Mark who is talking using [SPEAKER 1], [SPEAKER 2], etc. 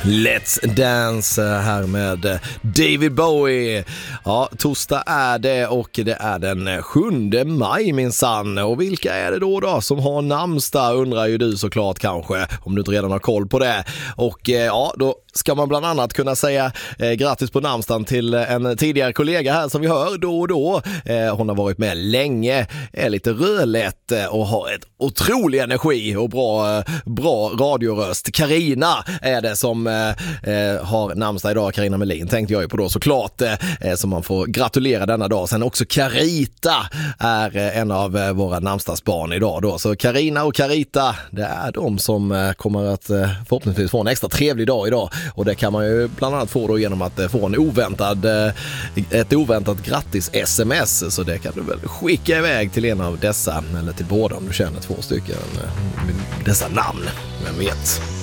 [SPEAKER 1] Let's Dance här med David Bowie. Ja, torsdag är det och det är den 7 maj minsann. Och vilka är det då som har namnsdag, undrar ju du såklart kanske, om du inte redan har koll på det. Och ja, då ska man bland annat kunna säga grattis på namnsdagen till en tidigare kollega här som vi hör då och då. Hon har varit med länge, är lite rödlätt och har ett otrolig energi och bra radioröst. Carina är det som har namnsdag idag. Carina Melin tänkte jag ju på då såklart, som man får gratulera denna dag. Sen också Carita är en av våra namnsdagsbarn idag då. Så Carina och Carita, det är de som kommer att förhoppningsvis få en extra trevlig dag idag. Och det kan man ju bland annat få då genom att få ett oväntat grattis-sms. Så det kan du väl skicka iväg till en av dessa, eller till båda om du känner 2 stycken dessa namn. Vem vet?